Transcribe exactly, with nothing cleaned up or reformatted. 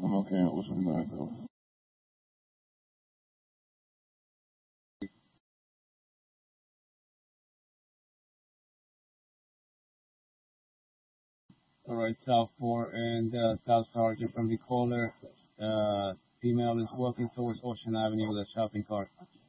I'm okay at Ocean Drive though. All right, South four and uh, South Sergeant from the caller. Uh, female is walking towards Ocean Avenue with a shopping cart.